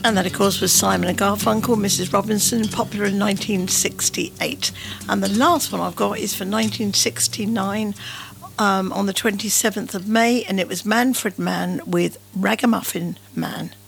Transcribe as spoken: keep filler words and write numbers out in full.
And that, of course, was Simon and Garfunkel, Missus Robinson, popular in nineteen sixty-eight. And the last one I've got is for nineteen sixty-nine, um, on the twenty-seventh of May, and it was Manfred Mann with Ragamuffin Man.